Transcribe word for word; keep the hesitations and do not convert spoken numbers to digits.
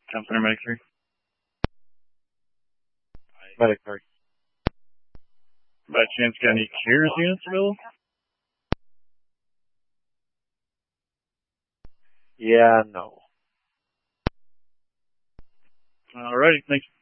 Town Center Medic three. Medic three. By chance, got any CARES units available? Yeah, no. Alrighty, thanks.